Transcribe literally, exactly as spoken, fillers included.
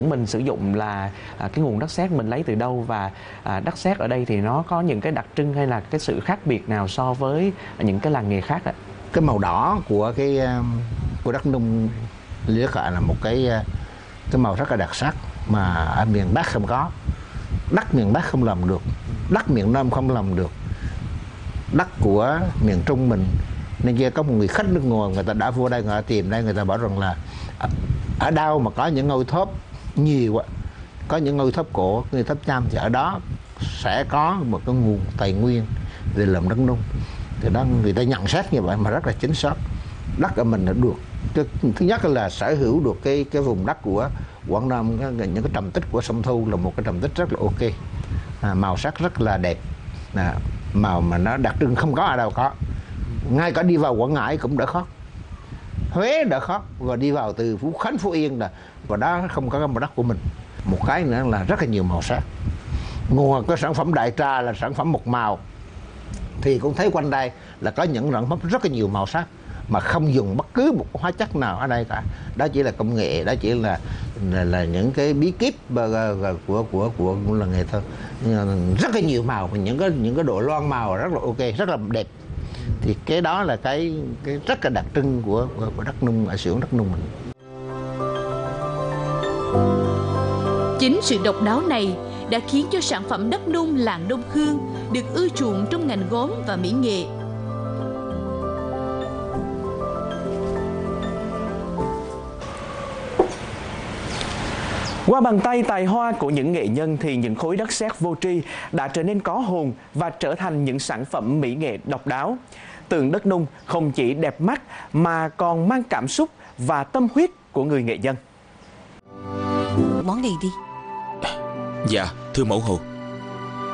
Mình sử dụng là à, cái nguồn đất sét mình lấy từ đâu, và à, đất sét ở đây thì nó có những cái đặc trưng hay là cái sự khác biệt nào so với những cái làng nghề khác ạ? Cái màu đỏ của cái của đất nung Lý Đức Hải là một cái cái màu rất là đặc sắc mà ở miền Bắc không có. Đất miền Bắc không làm được, đất miền Nam không làm được, đất của miền Trung mình. Nên kia có một người khách nước ngoài, người ta đã vô đây, người ta tìm đây, người ta bảo rằng là ở đâu mà có những ngôi tháp nhiều ạ, có những ngôi tháp cổ, ngôi tháp Chăm, thì ở đó sẽ có một cái nguồn tài nguyên để làm đất nung. Thì đó người ta nhận xét như vậy mà rất là chính xác. Đất ở mình là được. Thứ nhất là sở hữu được cái cái vùng đất của Quảng Nam, những cái trầm tích của sông Thu là một cái trầm tích rất là ok, à, màu sắc rất là đẹp, à, màu mà nó đặc trưng không có ở đâu có. Ngay cả đi vào Quảng Ngãi cũng đỡ khó, Huế đỡ khó, và đi vào từ Phú Khánh, Phú Yên là và đó không có cái màu đất của mình. Một cái nữa là rất là nhiều màu sắc. Nguồn cái sản phẩm đại trà là sản phẩm một màu, thì cũng thấy quanh đây là có những sản phẩm rất là nhiều màu sắc mà không dùng bất cứ một hóa chất nào ở đây cả. Đó chỉ là công nghệ, đó chỉ là là, là những cái bí kíp của của của của là nghề thôi. Rất là nhiều màu, những cái những cái độ loang màu rất là ok, rất là đẹp. Thì cái đó là cái cái rất là đặc trưng của của, của đất nung ở xưởng đất nung mình. Chính sự độc đáo này đã khiến cho sản phẩm đất nung làng Đông Khương được ưa chuộng trong ngành gốm và mỹ nghệ. Qua bàn tay tài hoa của những nghệ nhân thì những khối đất sét vô tri đã trở nên có hồn và trở thành những sản phẩm mỹ nghệ độc đáo. Tượng đất nung không chỉ đẹp mắt mà còn mang cảm xúc và tâm huyết của người nghệ nhân. Món này đi. Dạ, thưa mẫu hầu.